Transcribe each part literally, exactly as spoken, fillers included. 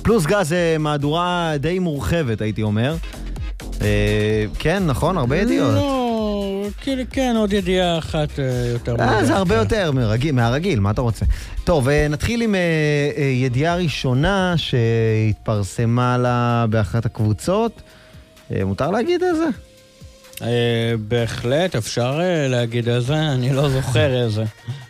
פלוס גז זה מהדורה די מורחבת, הייתי אומר. כן, נכון, הרבה ידיעות. לא, כן, עוד ידיעה אחת יותר. זה הרבה יותר מהרגיל, מה אתה רוצה? טוב, נתחיל עם ידיעה ראשונה שהתפרסמה לה באחת הקבוצות. מותר להגיד את זה? בהחלט, אפשר להגיד את זה, אני לא זוכר את זה.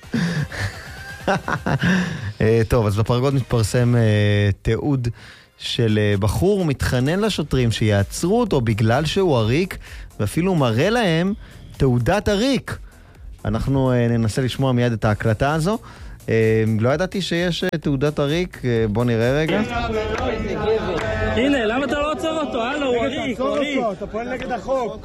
טוב, אז בפרגוד מתפרסם תיעוד של בחור מתחנן לשוטרים שיעצרו אותו בגלל שהוא עריק, ואפילו מראה להם תעודת עריק. אנחנו ננסה לשמוע מיד את ההקלטה הזו. לא ידעתי שיש תעודת עריק, בוא נראה רגע. הנה, למה אתה לא עוצר אותו? הלו, הוא עריק, הוא עריק. אתה פועל נגד החוק.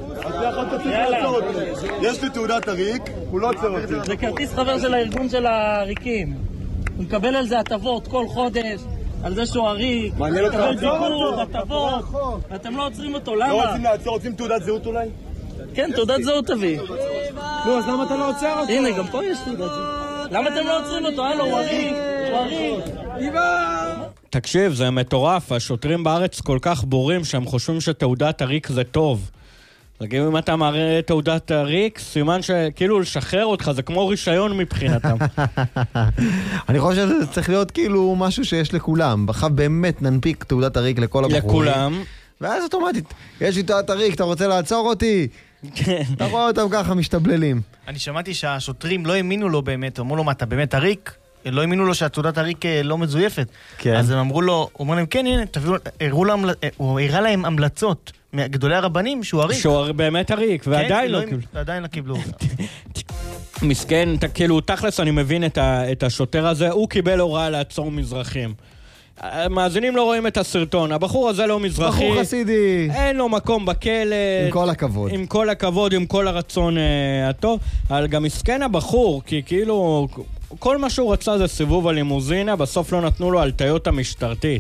יש לי תעודת עריק, הוא לא עוצר אותי. זה כרטיס חבר של הארגון של העריקים. הוא מקבל על זה הטבות כל חודש, על זה שהוא עריק, מקבל ביקור, הטבות, ואתם לא עוצרים אותו, למה? לא רוצים לעצור, רוצים תעודת זהות אולי? כן, תעודת זהות תביא. נו, אז למה אתה לא עוצר אותו? הנה, גם פה יש תעודת זהות. למה אתם לא עוצרים אותו? הלו, הוא עריק, הוא עריק. תקשיב, זה מטורף, השוטרים בארץ כל כך בורים שהם חושבים שתעודת עריק זה טוב. כאילו אם אתה מראה תעודת עריק, סימן שכאילו לשחרר אותך, זה כמו רישיון מבחינתם. אני חושב שזה צריך להיות כאילו משהו שיש לכולם. בחב באמת ננפיק תעודת עריק לכל הבחורים. לכולם. ואז אוטומטית, יש לי תעודת עריק, אתה רוצה לעצור אותי? כן. אתה רואה אותם ככה משתבללים. אני שמעתי שהשוטרים לא האמינו לו באמת, אמרו לו מה, אתה באמת עריק? לא האמינו לו שהתעודת עריק לא מזויפת. כן. אז הם אמרו לו, הוא אומר להם, כן, הנה, תביאו, הראו להם, הוא הראה להם המלצות מגדולי הרבנים שהוא עריק. שהוא באמת עריק, ועדיין לא קיבלו. ועדיין לא קיבלו. מסכן, כאילו, תכלס אני מבין את השוטר הזה, הוא קיבל הוראה לעצור מזרחים. המאזינים לא רואים את הסרטון, הבחור הזה לא מזרחי. בחור חסידי. אין לו מקום בכלא. עם כל הכבוד. עם כל הכבוד, עם כל הרצון הטוב. אבל גם מסכן הבחור, כי כאילו, כל מה שהוא רצה זה סיבוב הלימוזינה, בסוף לא נתנו לו על טיות המשטרתית.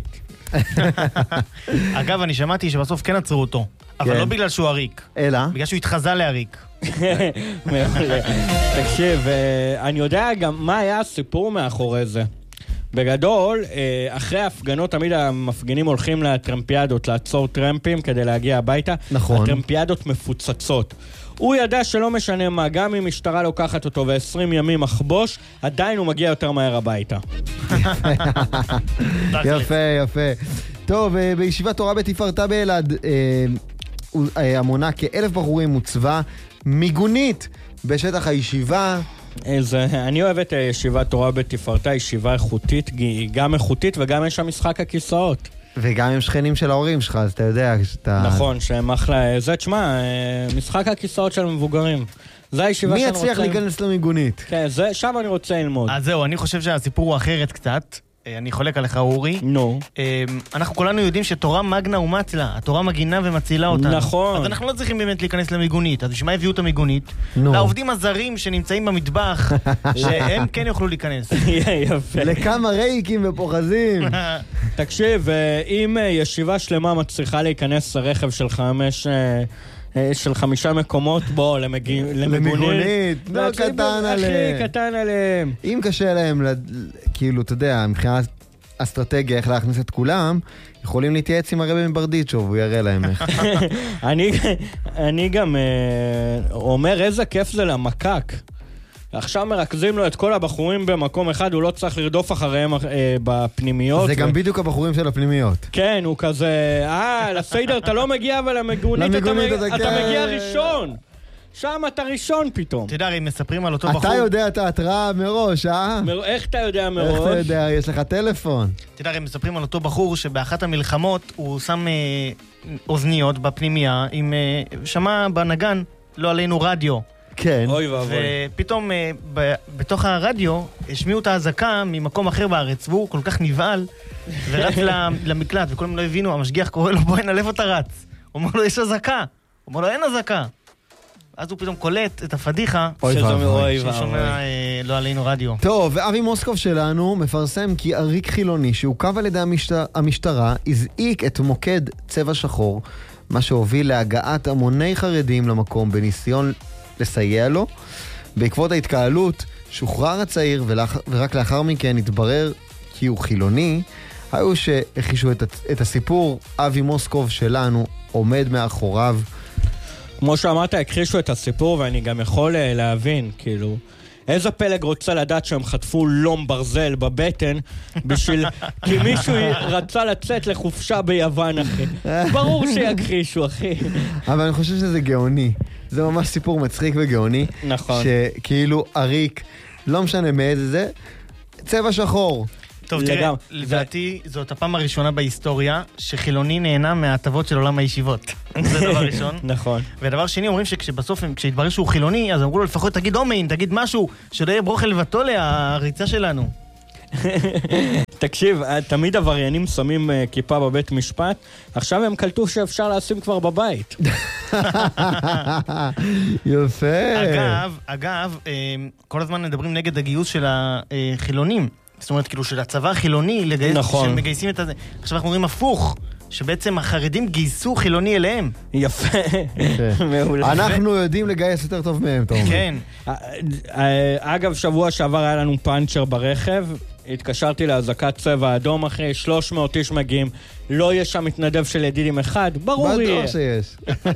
אגב, אני שמעתי שבסוף כן עצרו אותו, אבל לא בגלל שהוא עריק. אלא? בגלל שהוא התחזה לעריק. תקשיב, אני יודע גם מה היה הסיפור מאחורי זה. בגדול, אחרי ההפגנות תמיד המפגינים הולכים לטרמפיאדות, לעצור טרמפים כדי להגיע הביתה. נכון. הטרמפיאדות מפוצצות. הוא ידע שלא משנה מה, גם אם משטרה לוקחת אותו ו-עשרים ימים מחבוש, עדיין הוא מגיע יותר מהר הביתה. יפה, יפה. טוב, בישיבת תורה בתפארתה באלעד, המונה כאלף בחורים מוצבה מיגונית בשטח הישיבה. איזה, אני אוהב את ישיבת תורה בתפארתה, ישיבה איכותית, גם איכותית וגם יש שם משחק הכיסאות. וגם עם שכנים של ההורים שלך, אז אתה יודע שאתה... נכון, שהם אחלה... זה, תשמע, משחק הכיסאות של מבוגרים. זה הישיבה שאני רוצה... מי יצליח להיכנס למיגונית? כן, זה, שם אני רוצה ללמוד. אז זהו, אני חושב שהסיפור הוא אחרת קצת. אני חולק עליך, אורי. נו. אנחנו כולנו יודעים שתורה מגנה ומצלה, התורה מגינה ומצילה אותנו. נכון. אז אנחנו לא צריכים באמת להיכנס למיגונית. אז בשביל מה הביאו את המיגונית? נו. לעובדים הזרים שנמצאים במטבח, שהם כן יוכלו להיכנס. יפה. לכמה רייקים ופוחזים. תקשיב, אם ישיבה שלמה מצליחה להיכנס לרכב של חמש... של חמישה מקומות, בוא, למיגונית. לא קטן עליהם. הכי קטן עליהם. אם קשה להם, כאילו, אתה יודע, מבחינת אסטרטגיה, איך להכניס את כולם, יכולים להתייעץ עם הרבי מברדיצ'וב, והוא יראה להם איך. אני גם אומר, איזה כיף זה למקק. עכשיו מרכזים לו את כל הבחורים במקום אחד, הוא לא צריך לרדוף אחריהם אה, בפנימיות. זה ו... גם בדיוק הבחורים של הפנימיות. כן, הוא כזה, אה, לסיידר אתה לא מגיע, אבל למגונית אתה, אתה, אתה מגיע ראשון. שם אתה ראשון פתאום. אתה יודע, הם מספרים על אותו בחור... אתה יודע את ההתראה מראש, אה? מר... איך אתה יודע מראש? איך אתה יודע? יש לך טלפון. אתה יודע, הם מספרים על אותו בחור שבאחת המלחמות הוא שם אה, אוזניות בפנימיה, עם אה, שמע בנגן, לא עלינו רדיו. כן. אוי ואבוי. ופתאום ב- בתוך הרדיו השמיעו את ההזקה ממקום אחר בארץ, והוא כל כך נבעל ורץ למקלט, וכולם לא הבינו, המשגיח קורא לו, בואי נלף אותה רץ. הוא אומר לו, יש הזקה. הוא אומר לו, אין הזקה. אז הוא פתאום קולט את הפדיחה, ששומע לא עלינו רדיו. טוב, ואבי מוסקוב שלנו מפרסם כי עריק חילוני שהוקב על ידי המשטרה הזעיק את מוקד צבע שחור, מה שהוביל להגעת המוני חרדים למקום בניסיון לסייע לו. בעקבות ההתקהלות שוחרר הצעיר, ורק לאחר מכן התברר כי הוא חילוני. היו שהחישו את, את הסיפור, אבי מוסקוב שלנו עומד מאחוריו. כמו שאמרת, הכחישו את הסיפור, ואני גם יכול להבין, כאילו, איזה פלג רוצה לדעת שהם חטפו לום ברזל בבטן, בשביל, כי מישהו רצה לצאת לחופשה ביוון, אחי. ברור שיכחישו, אחי. אבל אני חושב שזה גאוני. זה ממש סיפור מצחיק וגאוני. נכון. שכאילו אריק, לא משנה מאיזה זה, צבע שחור. טוב, תראה, לדעתי זאת הפעם הראשונה בהיסטוריה שחילוני נהנה מההטבות של עולם הישיבות. זה דבר ראשון. נכון. ודבר שני, אומרים שכשבסוף, כשהתברר שהוא חילוני, אז אמרו לו לפחות תגיד אומין, תגיד משהו, שלא יהיה ברוכל לבטולה, הריצה שלנו. תקשיב, תמיד עבריינים שמים כיפה בבית משפט, עכשיו הם קלטו שאפשר לשים כבר בבית. יפה. אגב, אגב, כל הזמן מדברים נגד הגיוס של החילונים. זאת אומרת, כאילו, של הצבא החילוני, לגייס, נכון. שמגייסים את הזה. עכשיו אנחנו אומרים הפוך, שבעצם החרדים גייסו חילוני אליהם. יפה. מעולה. אנחנו יודעים לגייס יותר טוב מהם, אתה אומר. כן. אגב, שבוע שעבר היה לנו פאנצ'ר ברכב, התקשרתי להזעקת צבע אדום אחרי, שלוש מאות איש מגיעים, לא יש שם מתנדב של ידידים אחד, ברור יהיה. בטוח שיש.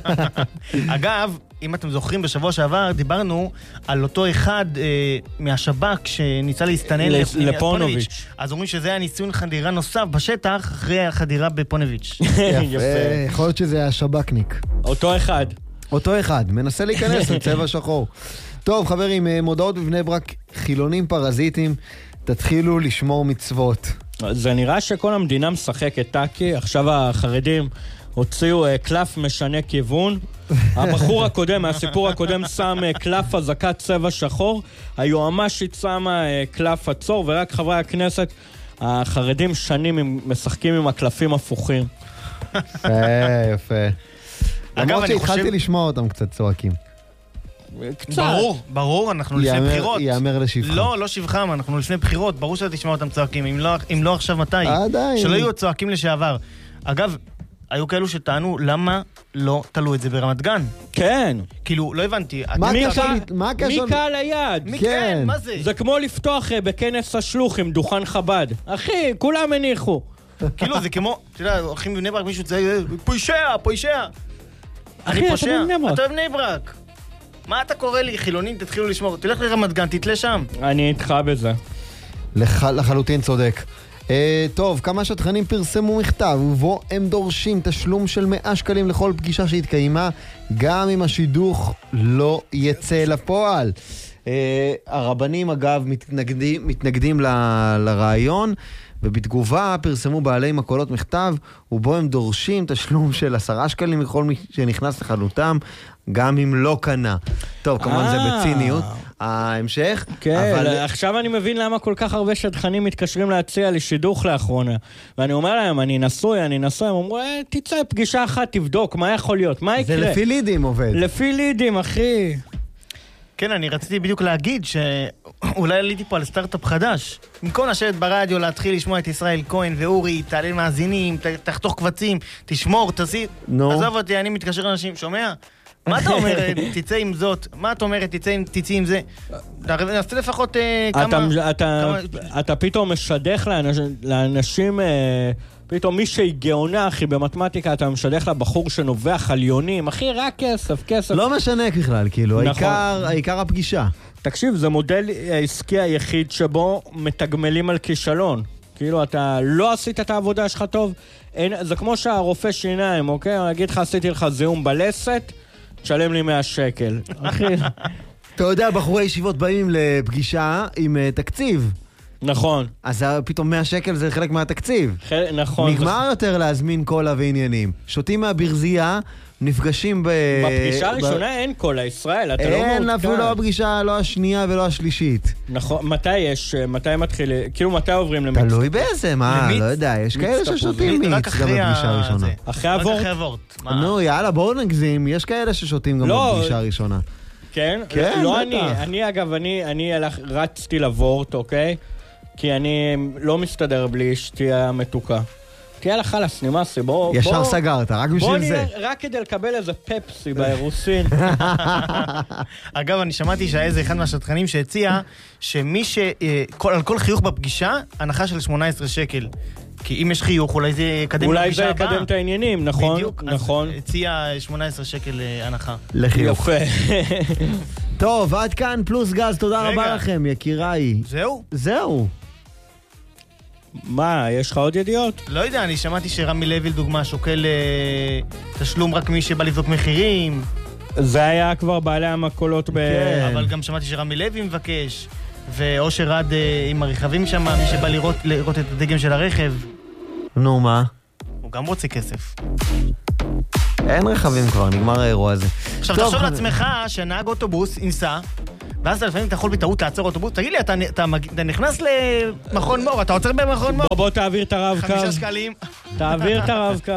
אגב, אם אתם זוכרים, בשבוע שעבר דיברנו על אותו אחד אה, מהשב"כ שניסה להסתנן לפונוביץ'. אז אומרים שזה היה ניסיון חדירה נוסף בשטח אחרי החדירה בפונוביץ'. יפה. יכול להיות שזה היה שב"כניק. אותו אחד. אותו אחד, מנסה להיכנס עם צבע שחור. טוב, חברים, מודעות בבני ברק, חילונים פרזיטים, תתחילו לשמור מצוות. זה נראה שכל המדינה משחקת טאקי, עכשיו החרדים הוציאו uh, קלף משנה כיוון. הבחור הקודם, מהסיפור הקודם, שם uh, קלף הזקת צבע שחור, היועמ"שית שמה uh, קלף עצור, ורק חברי הכנסת החרדים שנים עם, משחקים עם הקלפים הפוכים. יפה, יפה. למרות שהתחלתי לשמוע אותם קצת צועקים. קצת. ברור, ברור, אנחנו לפני בחירות. יאמר לשבחם. לא, לא שבחם, אנחנו לפני בחירות, ברור שאתה תשמע אותם צועקים, אם לא, אם לא עכשיו מתי. עדיין. שלא יהיו צועקים לשעבר. אגב, היו כאלו שטענו, למה לא תלו את זה ברמת גן? כן. כאילו, לא הבנתי. מה הקשר? מי קהל היד? מי כן? מה זה? זה כמו לפתוח בכנס השלוח עם דוכן חב"ד. אחי, כולם הניחו. כאילו, זה כמו, אתה יודע, הולכים בבני ברק, מישהו צעיר, פושע, פושע. אחי, אתה בבני ברק. אתה בבני ברק. מה אתה קורא לי? חילונים, תתחילו לשמור. תלך לרמת גן, תתלה שם. אני איתך בזה. לחלוטין צודק. טוב, כמה שטחנים פרסמו מכתב, ובו הם דורשים תשלום של מאה שקלים לכל פגישה שהתקיימה, גם אם השידוך לא יצא לפועל. הרבנים, אגב, מתנגדים, מתנגדים לרעיון, ובתגובה פרסמו בעלי מקולות מכתב, ובו הם דורשים תשלום של עשרה שקלים לכל מי שנכנס לחלוטם, גם אם לא קנה. טוב, כמובן זה בציניות. ההמשך. כן, אבל... עכשיו אני מבין למה כל כך הרבה שטחנים מתקשרים להציע לשידוך לאחרונה. ואני אומר להם, אני נשוי, אני נשוי, הם אומרים, תצא פגישה אחת, תבדוק, מה יכול להיות, מה יקרה? זה לפי לידים עובד. לפי לידים, אחי. כן, אני רציתי בדיוק להגיד שאולי עליתי פה על סטארט-אפ חדש. במקום לשבת ברדיו, להתחיל לשמוע את ישראל כהן ואורי, תעלה מאזינים, תחתוך קבצים, תשמור, תסיר. עזוב אותי, אני מתקשר לאנשים, שומע? מה אתה אומרת, תצא עם זאת? מה את אומרת, תצא עם זה? נעשה לפחות כמה... אתה פתאום משדך לאנשים, פתאום מי שהיא גאונה, אחי, במתמטיקה, אתה משדך לבחור שנובח על יונים, אחי, רק כסף, כסף. לא משנה בכלל, כאילו, העיקר הפגישה. תקשיב, זה מודל העסקי היחיד שבו מתגמלים על כישלון. כאילו, אתה לא עשית את העבודה שלך טוב, זה כמו שהרופא שיניים, אוקיי? אני אגיד לך, עשיתי לך זיהום בלסת, תשלם לי מאה שקל. אחי. אתה יודע, בחורי ישיבות באים לפגישה עם תקציב. נכון. אז פתאום מאה שקל זה חלק מהתקציב. נכון. נגמר יותר להזמין קולה ועניינים. שותים מהברזייה, נפגשים ב... בפגישה הראשונה אין קולה, ישראל, אתה לא מעודכן. אין אפילו לא הפגישה, לא השנייה ולא השלישית. נכון, מתי יש, מתי מתחיל, כאילו מתי עוברים למיץ? תלוי באיזה, מה, לא יודע, יש כאלה ששותים מיץ גם בפגישה הראשונה. אחרי הוורט? אחרי הוורט. נו, יאללה, בואו נגזים, יש כאלה ששותים גם בפגישה הראשונה. כן? כן, לא אני, אני אגב, אני רצתי לוורט, אוקיי? כי אני לא מסתדר בלי אשתי המתוקה. תהיה לך לסנימאסי, בוא... ישר סגרת, רק בשביל זה. בוא רק כדי לקבל איזה פפסי באירוסין. אגב, אני שמעתי שהיה איזה אחד מהשטחנים שהציע שמי ש... על כל חיוך בפגישה, הנחה של שמונה עשרה שקל. כי אם יש חיוך, אולי זה יקדם אולי לפגישה זה הבאה. יקדם את העניינים, נכון? בדיוק, נכון. אז הציע שמונה עשרה שקל אה, הנחה. לחיוך. יפה. טוב, עד כאן פלוס גז, תודה רגע. רבה לכם, יקיריי. זהו? זהו. מה, יש לך עוד ידיעות? לא יודע, אני שמעתי שרמי לוי, לדוגמה, שוקל אה, תשלום רק מי שבא לבדוק מחירים, זה היה כבר בעלי המקולות ב... כן. אבל גם שמעתי שרמי לוי מבקש, ואושר עד אה, עם הרכבים שם, מי שבא לראות, לראות את הדגם של הרכב, נו, מה? הוא גם רוצה כסף. אין רכבים כבר, נגמר האירוע הזה. עכשיו, טוב, תחשוב חבר- לעצמך שנהג אוטובוס ייסע, ואז לפעמים אתה יכול בטעות לעצור אוטובוס, תגיד לי, אתה, אתה, מג- אתה נכנס למכון מור, אתה עוצר במכון מור? בוא, בוא תעביר את הרב קו. חמישה שקלים. תעביר את הרב קו.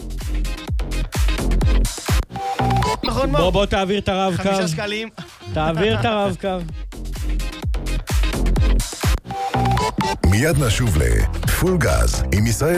מכון בוא, מור. בוא תעביר את הרב קו. חמישה שקלים. תעביר את הרב קו. מיד נשוב לפול גז עם ישראל